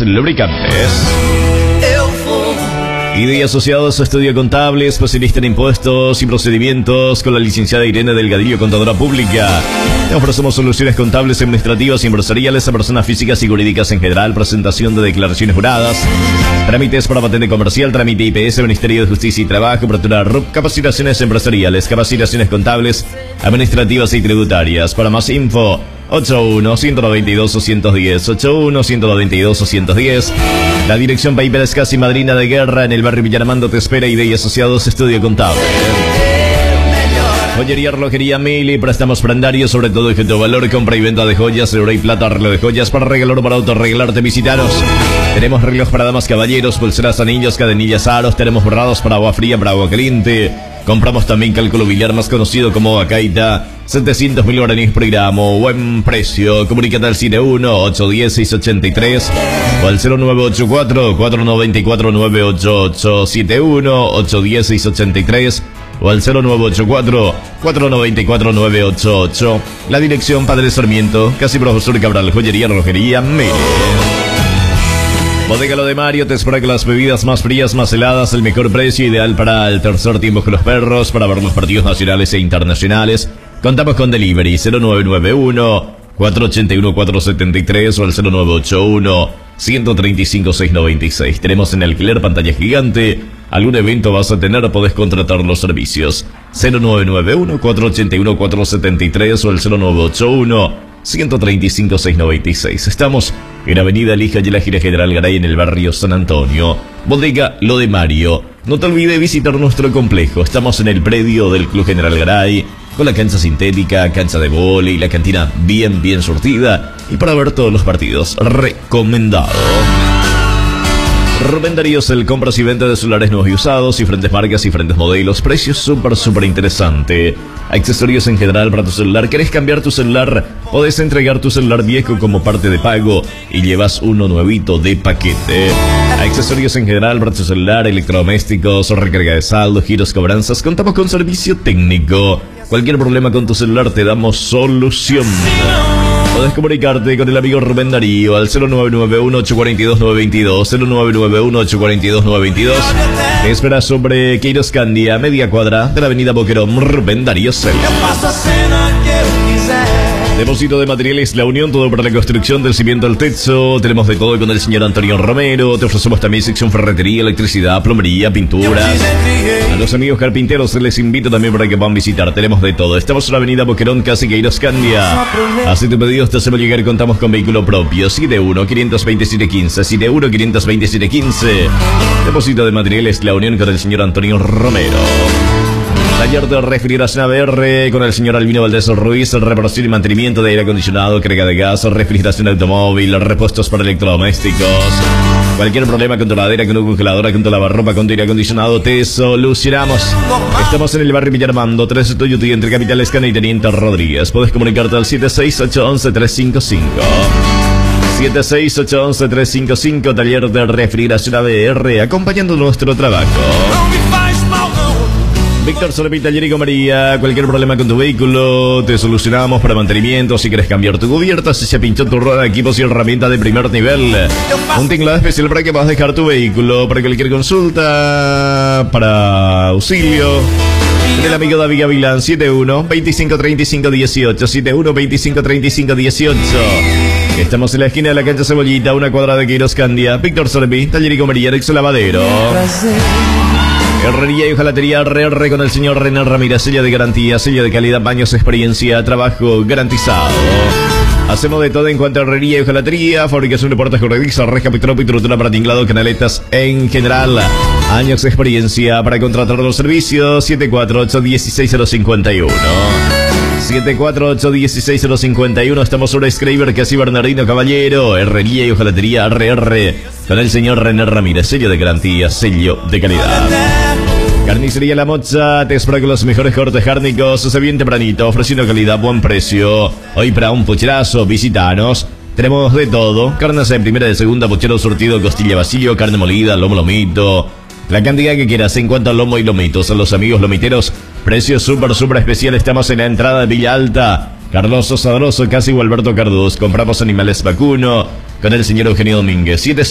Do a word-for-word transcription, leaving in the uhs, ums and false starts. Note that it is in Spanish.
lubricantes. I D y Asociados, estudio contable, especialista en impuestos y procedimientos, con la licenciada Irene Delgadillo, contadora pública. Te ofrecemos soluciones contables, administrativas y empresariales a personas físicas y jurídicas en general, presentación de declaraciones juradas, trámites para patente comercial, trámite I P S, Ministerio de Justicia y Trabajo, apertura R U P, capacitaciones empresariales, capacitaciones contables, administrativas y tributarias. Para más info, ocho uno, uno nueve dos, dos uno cero, ocho uno, uno nueve dos, dos uno cero. La dirección Paipel es casi madrina de guerra, en el barrio Villaramando te espera. I D y Asociados, estudio contable. Joyería, relojería, Mili, préstamos prendarios, sobre todo de alto valor, compra y venta de joyas, oro y plata, reloj de joyas para regalar o para autorregalarte, visitaros. Tenemos reloj para damas, caballeros, pulseras, anillos, cadenillas, aros, tenemos borrados para agua fría, para agua caliente. Compramos también cálculo biliar, más conocido como Acaita, setecientos mil guaraníes por gramo, buen precio. Comunícate al siete uno, ocho uno cero, seis ocho tres o al cero nueve ocho cuatro, cuatro nueve cuatro, nueve ocho ocho, siete uno, ocho uno cero, seis ocho tres o al cero nueve ocho cuatro, cuatro nueve cuatro, nueve ocho ocho. La dirección Padre Sarmiento, casi Profesor Cabral, joyería, relojería, Mele. Bodega Lo de Mario te espera con las bebidas más frías, más heladas, el mejor precio, ideal para el tercer tiempo con los perros, para ver los partidos nacionales e internacionales. Contamos con delivery cero nueve nueve uno, cuatro ocho uno, cuatro siete tres o al cero nueve ocho uno, uno tres cinco, seis nueve seis. Tenemos en alquiler pantalla gigante. Algún evento vas a tener, podés contratar los servicios. cero nueve nueve uno, cuatro ocho uno, cuatro siete tres o el cero nueve ocho uno, uno tres cinco, seis nueve seis. Estamos en Avenida Lija y la Gira General Garay, en el barrio San Antonio. Bodega Lo de Mario. No te olvides visitar nuestro complejo. Estamos en el predio del Club General Garay, con la cancha sintética, cancha de vóley, la cantina bien, bien surtida. Y para ver todos los partidos, recomendado. Rubén Darío, el compras y venta de celulares nuevos y usados, diferentes marcas, diferentes modelos, precios súper, súper interesante. Accesorios en general para tu celular. ¿Querés cambiar tu celular? Podés entregar tu celular viejo como parte de pago y llevas uno nuevito de paquete. Accesorios en general para tu celular, electrodomésticos, recarga de saldo, giros, cobranzas. Contamos con servicio técnico. Cualquier problema con tu celular te damos solución. Podés comunicarte con el amigo Rubén Darío al cero nueve nueve uno, ocho cuatro dos, nueve dos dos, cero nueve nueve uno, ocho cuatro dos, nueve dos dos. Te espera sobre Queiroz Candia, media cuadra de la avenida Boquerón. Rubén Darío Cel. Depósito de materiales La Unión, todo para la construcción del cimiento al techo. Tenemos de todo con el señor Antonio Romero. Te ofrecemos también sección ferretería, electricidad, plomería, pinturas. A los amigos carpinteros les invito también para que puedan visitar. Tenemos de todo. Estamos en la avenida Boquerón, casi Queiroz Candia. Así tu pedido te hacemos llegar y contamos con vehículo propio. siete uno, cinco dos siete, uno cinco. siete uno, cinco dos siete, uno cinco. Depósito de materiales La Unión con el señor Antonio Romero. Taller de refrigeración A B R con el señor Albino Valdés Ruiz, reparación y mantenimiento de aire acondicionado, carga de gas, refrigeración de automóvil, repuestos para electrodomésticos. Cualquier problema con tu heladera, con tu congeladora, con tu lavarropa, con tu aire acondicionado, te solucionamos. Estamos en el barrio Villaramando, tres Toyota, entre Capital Escana y Teniente Rodríguez. Puedes comunicarte al siete seis ocho uno, tres cinco cinco. siete seis ocho uno, tres cinco cinco. Taller de refrigeración A B R, acompañando nuestro trabajo. Víctor Solepi, Taller y Comería. Cualquier problema con tu vehículo te solucionamos para mantenimiento. Si quieres cambiar tu cubierta, si se pinchó tu rueda, equipos y herramientas de primer nivel, un tinglado especial para que puedas dejar tu vehículo. Para cualquier consulta, para auxilio, el amigo David Gavilán, siete uno, veinticinco, treinta y cinco, dieciocho, siete uno, veinticinco, treinta y cinco, dieciocho. Estamos en la esquina de la cancha Cebollita, una cuadra de Queiroz Candia. Víctor Solepi, Taller y Comería, Nexo Lavadero. Herrería y hojalatería R R con el señor René Ramírez, sello de garantía, sello de calidad, baños, experiencia, trabajo garantizado. Hacemos de todo en cuanto a herrería y hojalatería, fabricación de puertas corredizas, reja, pitropo y trutura para tinglado, canaletas en general. Años de experiencia para contratar los servicios. Siete cuatro ocho, uno seis cero cinco uno. siete cuatro ocho, uno seis cero cinco uno. Estamos sobre Scraver, casi Bernardino Caballero. Herrería y hojalatería R R con el señor René Ramírez, sello de garantía, sello de calidad. Carnicería La Mocha te espera con los mejores cortes cárnicos, desde bien tempranito, ofreciendo calidad, buen precio. Hoy para un pucherazo, visitanos. Tenemos de todo: carnes de primera, de segunda, puchero surtido, costilla vacío, carne molida, lomo, lomito. La cantidad que quieras en cuanto a lomo y lomitos. A los amigos lomiteros, precios súper, súper especial. Estamos en la entrada de Villa Alta. Carlos Sabroso, casi Gualberto Carduz. Compramos animales vacuno con el señor Eugenio Domínguez. siete